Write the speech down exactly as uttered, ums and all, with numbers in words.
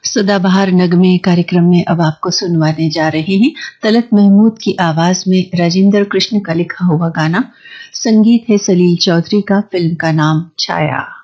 सदाबहार नगमे कार्यक्रम में अब आपको सुनवाने जा रहे हैं तलत महमूद की आवाज में राजेंद्र कृष्ण का लिखा हुआ गाना। संगीत है सलील चौधरी का, फिल्म का नाम छाया।